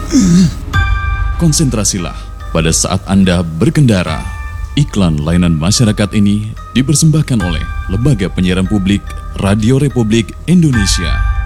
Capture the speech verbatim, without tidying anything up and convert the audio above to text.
Konsentrasilah pada saat Anda berkendara. Iklan layanan masyarakat ini dipersembahkan oleh Lembaga Penyiaran Publik Radio Republik Indonesia.